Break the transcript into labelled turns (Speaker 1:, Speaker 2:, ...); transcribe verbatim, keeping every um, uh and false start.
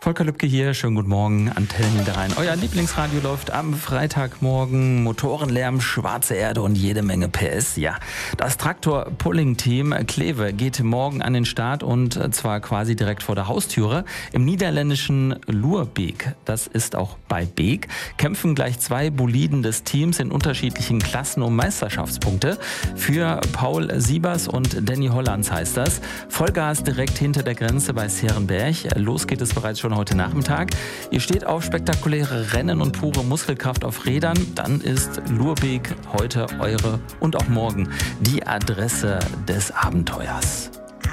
Speaker 1: Volker Lübcke hier, schönen guten Morgen, Antennen rein. Euer Lieblingsradio läuft am Freitagmorgen, Motorenlärm, schwarze Erde und jede Menge P S. Ja, das Traktor-Pulling-Team Kleve geht morgen an den Start und zwar quasi direkt vor der Haustüre. Im niederländischen Loerbeek, das ist auch bei Beek, kämpfen gleich zwei Boliden des Teams in unterschiedlichen Klassen um Meisterschaftspunkte. Für Paul Siebers und Danny Hollands heißt das. Vollgas direkt hinter der Grenze bei Serenberg. Los geht es bereits schon heute Nachmittag. Ihr steht auf spektakuläre Rennen und pure Muskelkraft auf Rädern, dann ist Loerbeek heute eure und auch morgen die Adresse des Abenteuers.